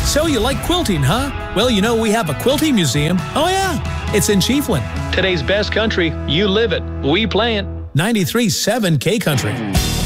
So you like quilting, huh? Well, you know we have a quilting museum. Oh yeah, it's in Chiefland. Today's best country, you live it. We play it. 93.7 K Country.